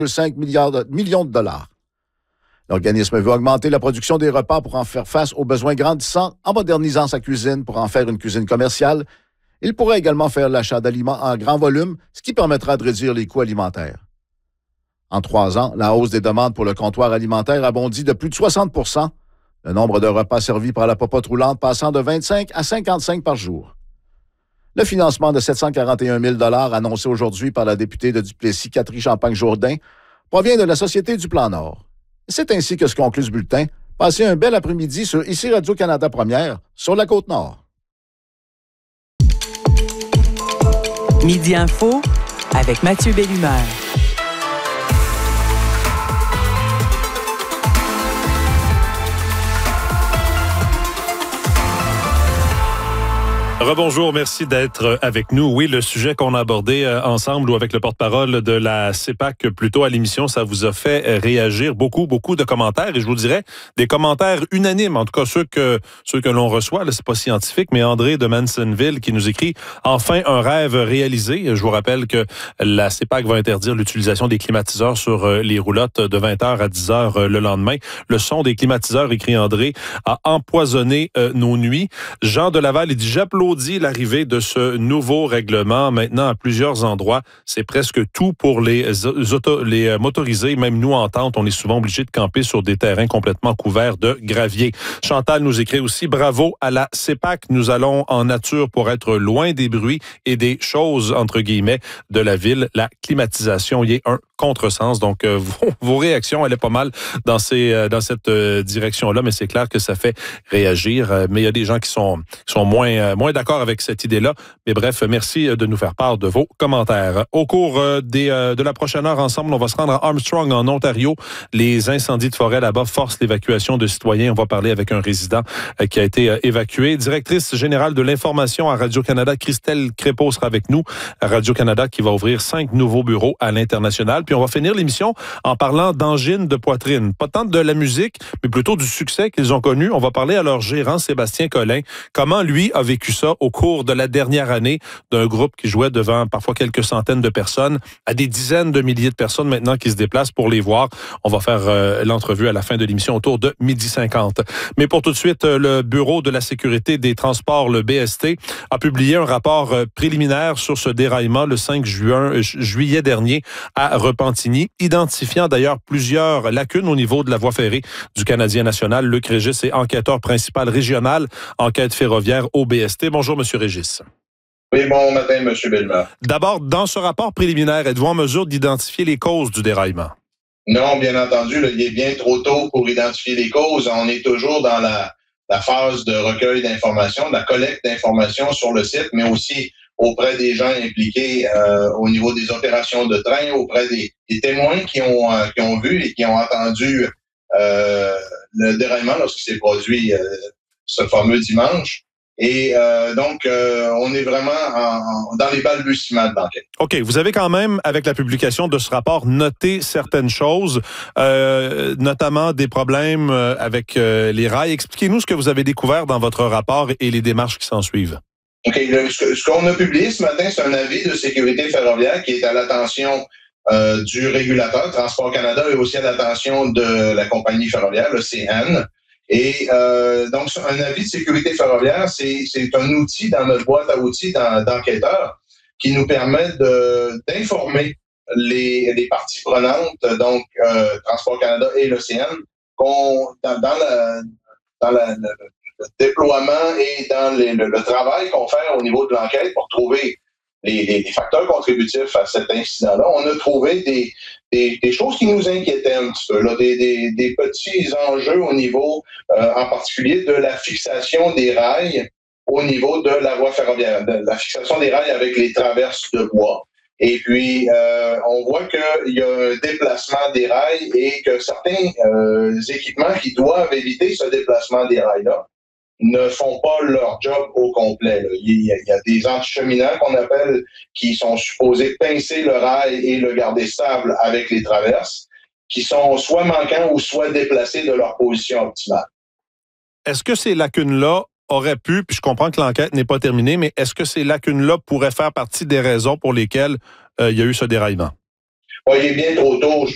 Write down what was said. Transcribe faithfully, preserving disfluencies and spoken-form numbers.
cinq millions de dollars. L'organisme veut augmenter la production des repas pour en faire face aux besoins grandissants en modernisant sa cuisine pour en faire une cuisine commerciale. Il pourrait également faire l'achat d'aliments en grand volume, ce qui permettra de réduire les coûts alimentaires. En trois ans, la hausse des demandes pour le comptoir alimentaire a bondi de plus de soixante pour cent, le nombre de repas servis par la popote roulante passant de vingt-cinq à cinquante-cinq par jour. Le financement de sept cent quarante et un mille dollars annoncé aujourd'hui par la députée de Duplessis, Catherine Champagne-Jourdain, provient de la Société du Plan Nord. C'est ainsi que se conclut ce bulletin. Passez un bel après-midi sur ici Radio-Canada Première, sur la Côte-Nord. Midi Info avec Mathieu Bellumeur. Rebonjour, merci d'être avec nous. Oui, le sujet qu'on a abordé ensemble ou avec le porte-parole de la C E P A C plus tôt à l'émission, ça vous a fait réagir beaucoup, beaucoup de commentaires. Et je vous dirais, des commentaires unanimes, en tout cas ceux que ceux que l'on reçoit. Là, c'est pas scientifique, mais André de Mansonville qui nous écrit « Enfin, un rêve réalisé ». Je vous rappelle que la C E P A C va interdire l'utilisation des climatiseurs sur les roulottes de vingt heures à dix heures le lendemain. Le son des climatiseurs, écrit André, a empoisonné nos nuits. Jean de Laval, il dit « J'applaudis dit l'arrivée de ce nouveau règlement. Maintenant, à plusieurs endroits, c'est presque tout pour les, auto, les motorisés. Même nous, en tente, on est souvent obligés de camper sur des terrains complètement couverts de gravier. » Chantal nous écrit aussi « Bravo à la C E P A C. Nous allons en nature pour être loin des bruits et des choses, entre guillemets, de la ville. La climatisation y est un contresens. » Donc, euh, vos, vos réactions, elles sont pas mal dans, ces, dans cette euh, direction-là, mais c'est clair que ça fait réagir. Euh, mais il y a des gens qui sont, qui sont moins, euh, moins d'accord avec cette idée-là. Mais bref, merci de nous faire part de vos commentaires. Au cours des, euh, de la prochaine heure ensemble, on va se rendre à Armstrong, en Ontario. Les incendies de forêt là-bas forcent l'évacuation de citoyens. On va parler avec un résident euh, qui a été euh, évacué. Directrice générale de l'information à Radio-Canada, Christelle Crépeau sera avec nous. Radio-Canada qui va ouvrir cinq nouveaux bureaux à l'international. Puis on va finir l'émission en parlant d'angine de poitrine. Pas tant de la musique, mais plutôt du succès qu'ils ont connu. On va parler à leur gérant, Sébastien Collin. Comment lui a vécu ça au cours de la dernière année d'un groupe qui jouait devant parfois quelques centaines de personnes à des dizaines de milliers de personnes maintenant qui se déplacent pour les voir. On va faire euh, l'entrevue à la fin de l'émission autour de midi cinquante. Mais pour tout de suite, euh, le Bureau de la sécurité des transports, le B S T, a publié un rapport euh, préliminaire sur ce déraillement le cinq juin, euh, juillet dernier à Repentigny, identifiant d'ailleurs plusieurs lacunes au niveau de la voie ferrée du Canadien national. Luc Régis est enquêteur principal régional, enquête ferroviaire au B S T. Bonjour, M. Régis. Oui, bon matin, M. Bellumeur. D'abord, dans ce rapport préliminaire, êtes-vous en mesure d'identifier les causes du déraillement? Non, bien entendu, là, il est bien trop tôt pour identifier les causes. On est toujours dans la, la phase de recueil d'informations, de la collecte d'informations sur le site, mais aussi auprès des gens impliqués euh, au niveau des opérations de train, auprès des, des témoins qui ont, euh, qui ont vu et qui ont entendu euh, le déraillement lorsqu'il s'est produit euh, ce fameux dimanche. Et euh, donc, euh, on est vraiment en, dans les balbutiements de l'enquête. OK. Vous avez quand même, avec la publication de ce rapport, noté certaines choses, euh, notamment des problèmes avec euh, les rails. Expliquez-nous ce que vous avez découvert dans votre rapport et les démarches qui s'en suivent. OK. Le, ce, ce qu'on a publié ce matin, c'est un avis de sécurité ferroviaire qui est à l'attention euh, du régulateur, Transport Canada, et aussi à l'attention de la compagnie ferroviaire, le C N. Et euh, donc, un avis de sécurité ferroviaire, c'est, c'est un outil dans notre boîte à outils d'enquêteurs qui nous permet de, d'informer les, les parties prenantes, donc euh, Transport Canada et l'O C N, qu'on, dans, dans, la, dans la, le, le déploiement et dans les, le, le travail qu'on fait au niveau de l'enquête pour trouver les, les, les facteurs contributifs à cet incident-là. On a trouvé des, des, des choses qui nous inquiétaient un petit peu, là, des, des, des petits enjeux au niveau, euh, en particulier, de la fixation des rails au niveau de la voie ferroviaire, de la fixation des rails avec les traverses de bois. Et puis, euh, on voit qu'il y a un déplacement des rails et que certains euh, équipements qui doivent éviter ce déplacement des rails-là ne font pas leur job au complet. Là. Il, y a, il y a des anticheminants qu'on appelle qui sont supposés pincer le rail et le garder stable avec les traverses, qui sont soit manquants ou soit déplacés de leur position optimale. Est-ce que ces lacunes-là auraient pu, puis je comprends que l'enquête n'est pas terminée, mais est-ce que ces lacunes-là pourraient faire partie des raisons pour lesquelles euh, il y a eu ce déraillement? Bon, il est bien trop tôt.